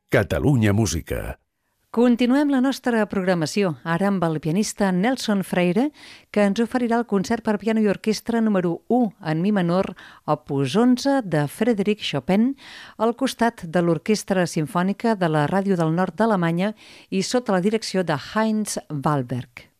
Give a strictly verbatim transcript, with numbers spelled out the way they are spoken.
Catalunya Música. Continuem la nostra programació, ara amb el pianista Nelson Freire, que ens oferirà el concert per piano i orquestra número u en mi menor, opus onze de Frédéric Chopin, al costat de l'Orquestra Simfònica de la Ràdio del Nord d'Alemanya i sota la direcció de Heinz Wahlberg.